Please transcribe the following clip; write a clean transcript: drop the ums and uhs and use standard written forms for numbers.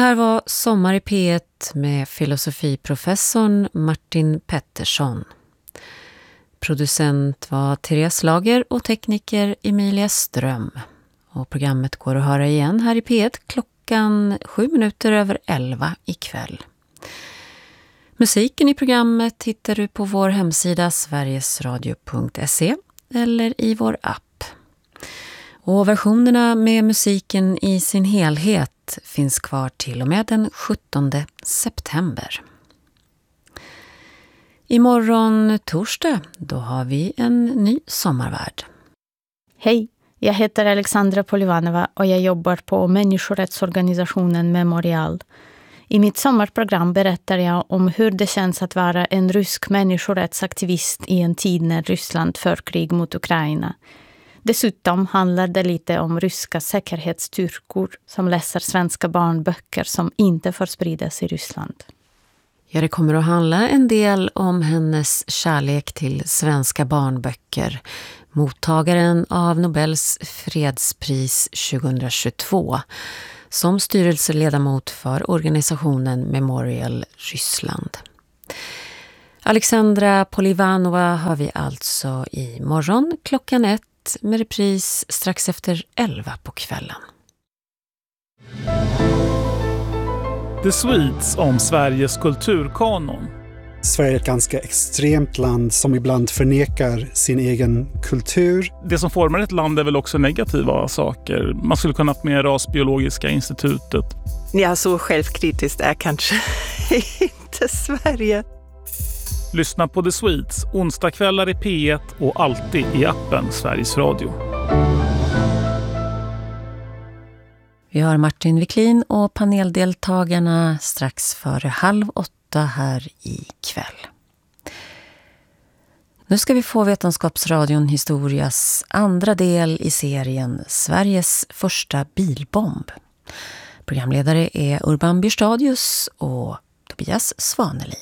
här var Sommar i P1 med filosofiprofessorn Martin Pettersson. Producent var Therese Lager och tekniker Emilia Ström. Och programmet går att höra igen här i P1 klockan 7:07 ikväll. Musiken i programmet hittar du på vår hemsida sverigesradio.se eller i vår app. Och versionerna med musiken i sin helhet finns kvar till och med den 17 september. Imorgon torsdag, då har vi en ny sommarvärld. Hej, jag heter Alexandra Polivanova och jag jobbar på människorättsorganisationen Memorial. I mitt sommarprogram berättar jag om hur det känns att vara en rysk människorättsaktivist i en tid när Ryssland för krig mot Ukraina. Dessutom handlar det lite om ryska säkerhetsstyrkor som läser svenska barnböcker som inte får spridas i Ryssland. Ja, det kommer att handla en del om hennes kärlek till svenska barnböcker. Mottagaren av Nobels fredspris 2022 som styrelseledamot för organisationen Memorial Ryssland. Alexandra Polivanova har vi alltså imorgon klockan 1 med repris strax efter 11 på kvällen. The Swedes om Sveriges kulturkanon. Sverige är ett ganska extremt land som ibland förnekar sin egen kultur. Det som formar ett land är väl också negativa saker. Man skulle kunna ha med Rasbiologiska institutet. Ja, så självkritiskt är kanske inte Sverige. Lyssna på The Swedes onsdagskvällar i P1 och alltid i appen Sveriges Radio. Vi har Martin Wiklin och paneldeltagarna strax före 7:30 här i kväll. Nu ska vi få Vetenskapsradion Historias andra del i serien Sveriges första bilbomb. Programledare är Urban Byrstadius och Tobias Svanelid.